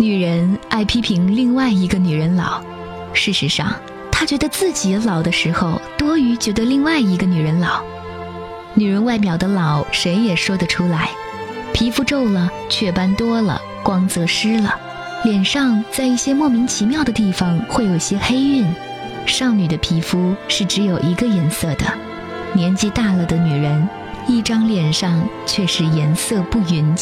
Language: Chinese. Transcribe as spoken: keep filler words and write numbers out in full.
女人爱批评另外一个女人老，事实上她觉得自己老的时候多于觉得另外一个女人老。女人外表的老谁也说得出来，皮肤皱了，雀斑多了，光泽失了，脸上在一些莫名其妙的地方会有些黑晕。少女的皮肤是只有一个颜色的，年纪大了的女人一张脸上却是颜色不匀